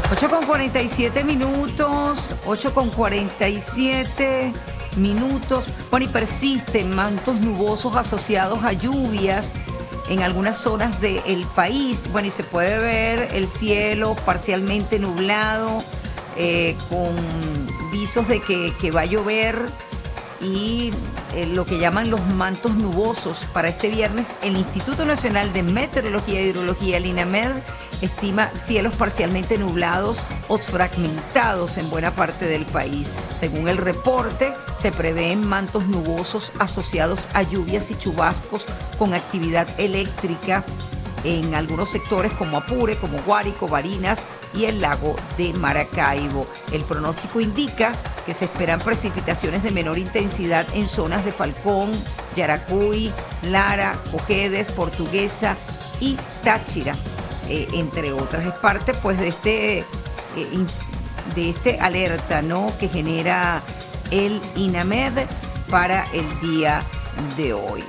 8:47 minutos, 8:47 minutos. Bueno, y persisten mantos nubosos asociados a lluvias en algunas zonas del país. Bueno, y se puede ver el cielo parcialmente nublado, con visos de que va a llover, y lo que llaman los mantos nubosos para este viernes. El Instituto Nacional de Meteorología e Hidrología, el INAMED, estima cielos parcialmente nublados o fragmentados en buena parte del país. Según el reporte, se prevén mantos nubosos asociados a lluvias y chubascos con actividad eléctrica en algunos sectores como Apure, como Guárico, Barinas y el lago de Maracaibo. El pronóstico indica que se esperan precipitaciones de menor intensidad en zonas de Falcón, Yaracuy, Lara, Cojedes, Portuguesa y Táchira, entre otras. Es parte pues de este alerta, ¿no?, que genera el INAMED para el día de hoy.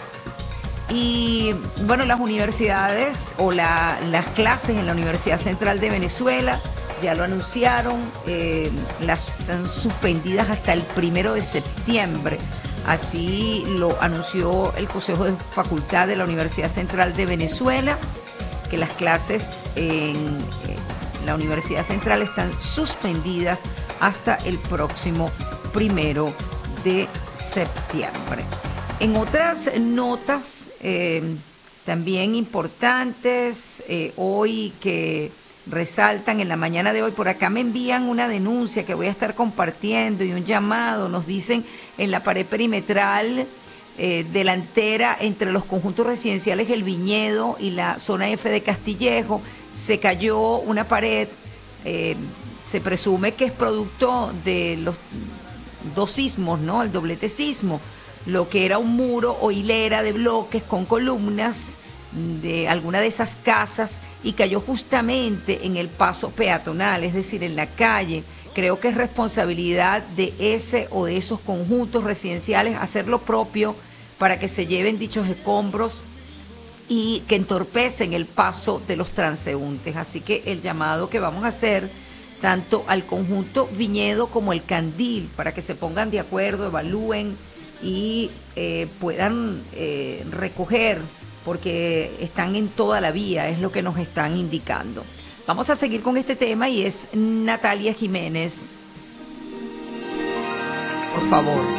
Y bueno, las universidades o las clases en la Universidad Central de Venezuela ya lo anunciaron, son suspendidas hasta el 1 de septiembre. Así lo anunció el Consejo de Facultad de la Universidad Central de Venezuela, que las clases en la Universidad Central están suspendidas hasta el próximo 1 de septiembre. En otras notas también importantes, hoy, que resaltan en la mañana de hoy, por acá me envían una denuncia que voy a estar compartiendo y un llamado. Nos dicen en la pared perimetral delantera entre los conjuntos residenciales El Viñedo y la zona F de Castillejo se cayó una pared. Se presume que es producto de los dos sismos, ¿no?, el doblete sismo. Lo que era un muro o hilera de bloques con columnas de alguna de esas casas, y cayó justamente en el paso peatonal, es decir, en la calle. Creo que es responsabilidad de ese o de esos conjuntos residenciales hacer lo propio para que se lleven dichos escombros y que entorpecen el paso de los transeúntes. Así que el llamado que vamos a hacer tanto al conjunto Viñedo como el Candil, para que se pongan de acuerdo, evalúen y puedan recoger, porque están en toda la vía, es lo que nos están indicando. Vamos a seguir con este tema y es Natalia Jiménez. Por favor.